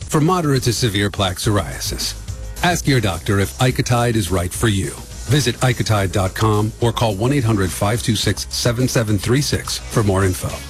for moderate to severe plaque psoriasis. Ask your doctor if Icotide is right for you. Visit Icotide.com or call 1-800-526-7736 for more info.